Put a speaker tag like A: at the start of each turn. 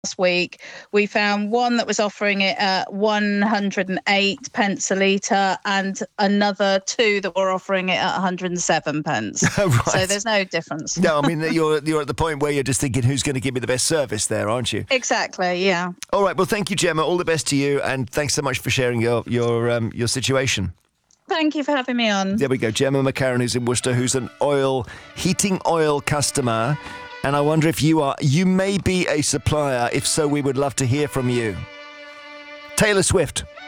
A: week, we found one that was offering it at 108 pence a litre and another two that were offering it at 107 pence.
B: Right.
A: So there's no difference.
B: No, I mean, you're at the point where you're just thinking, who's going to give me the best service there, aren't you?
A: Exactly, yeah.
B: All right, well, thank you, Gemma. All the best to you, and thanks so much for sharing your situation.
A: Thank you for having me on.
B: There we go. Gemma McCarran, who's in Worcester, who's an heating oil customer. And I wonder if you are. You may be a supplier. If so, we would love to hear from you. Taylor Swift.